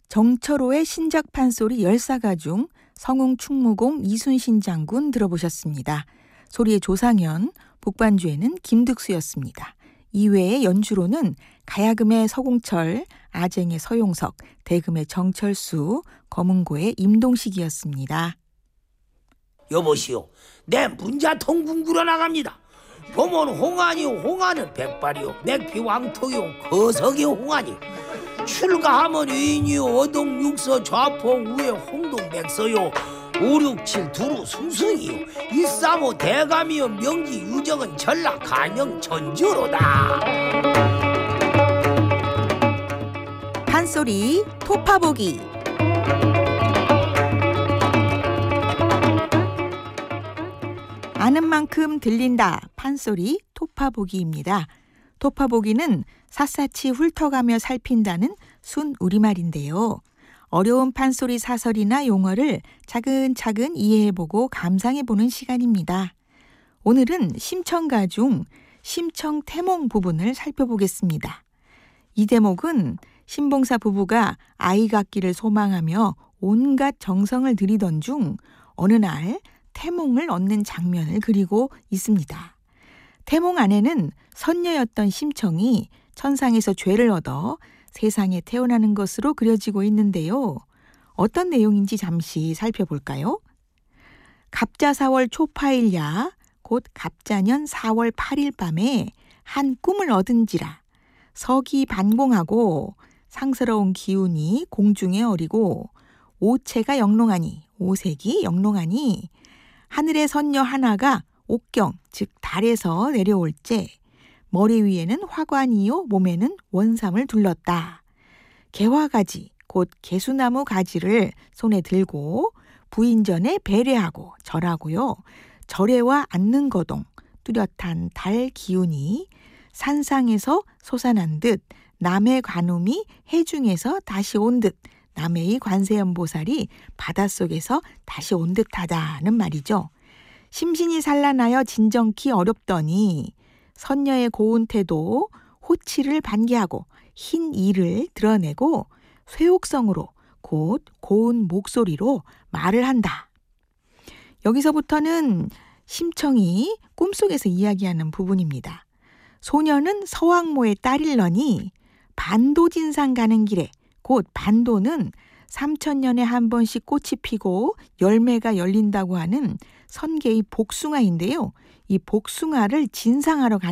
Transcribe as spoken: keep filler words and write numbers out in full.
정철호의 신작 판소리 열사가 중 성웅 충무공 이순신 장군 들어보셨습니다. 소리의 조상현, 북반주에는 김득수였습니다. 이외의 연주로는 가야금의 서공철, 아쟁의 서용석, 대금의 정철수, 검은고의 임동식이었습니다. 여보시오, 내 문자통 궁구러 나갑니다. 봄은 홍안이요, 홍안은 백발이요, 맥피 왕토요, 거석이 홍안이. 출가하면 위인이요, 어동 육서 좌포 우에 홍동 백서요, 오육칠 두루 승승이요, 일삼오 대감이요, 명기 유정은 전라 간영 전주로다. 판소리 토파보기. 아는 만큼 들린다. 판소리 토파보기입니다. 토파보기는 샅샅이 훑어가며 살핀다는 순 우리말인데요. 어려운 판소리 사설이나 용어를 차근차근 이해해보고 감상해보는 시간입니다. 오늘은 심청가 중 심청태몽 부분을 살펴보겠습니다. 이 대목은 신봉사 부부가 아이 갖기를 소망하며 온갖 정성을 들이던 중 어느 날 태몽을 얻는 장면을 그리고 있습니다. 태몽 안에는 선녀였던 심청이 천상에서 죄를 얻어 세상에 태어나는 것으로 그려지고 있는데요. 어떤 내용인지 잠시 살펴볼까요? 갑자 사월 초파일야 곧 갑자년 사월 팔일 밤에 한 꿈을 얻은지라 석이 반공하고 상스러운 기운이 공중에 어리고 오체가 영롱하니 오색이 영롱하니 하늘의 선녀 하나가 옥경 즉 달에서 내려올 때 머리 위에는 화관이요 몸에는 원삼을 둘렀다. 개화가지 곧 개수나무 가지를 손에 들고 부인전에 배례하고 절하고요. 절에와 앉는 거동 뚜렷한 달 기운이 산상에서 솟아난 듯 남의 관음이 해중에서 다시 온 듯 남해의 관세음보살이 바닷속에서 다시 온 듯하다는 말이죠. 심신이 산란하여 진정키 어렵더니 선녀의 고운 태도 호치를 반기하고 흰 이를 드러내고 쇠옥성으로 곧 고운 목소리로 말을 한다. 여기서부터는 심청이 꿈속에서 이야기하는 부분입니다. 소녀는 서왕모의 딸일러니 반도진상 가는 길에 곧 반도는 삼천 년에 한 번씩 꽃이 피고 열매가 열린다고 하는 선계의 복숭아인데요. 이 복숭아를 진상하러 가는